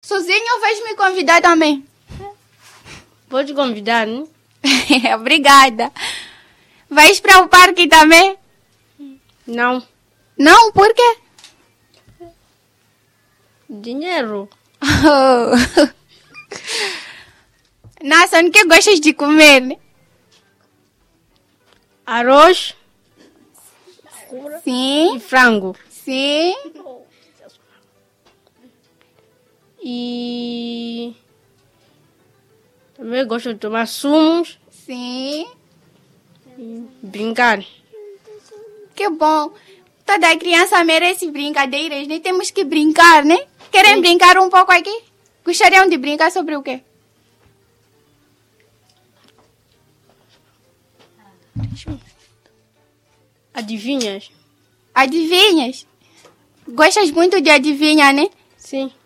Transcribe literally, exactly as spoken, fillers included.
Sozinho ou vais me convidar também? Pode convidar, né? Obrigada. Vais para o parque também? Não. Não, por quê? Dinheiro. Oh. Nossa, o que gostas de comer, né? Arroz Sim, e frango. sim. E também gosto de tomar sumos Sim. e brincar. Que bom. Toda criança merece brincadeiras, né? Temos que brincar, né? Querem Sim. brincar um pouco aqui? Gostariam de brincar sobre o quê? Adivinhas? Adivinhas? Gostas muito de adivinhar, né? Sim.